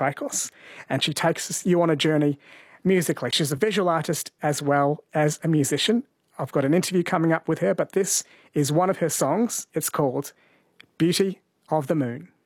Trikos, and she takes you on a journey musically. She's a visual artist as well as a musician. I've got an interview coming up with her, but this is one of her songs. It's called Beauty of the Moon.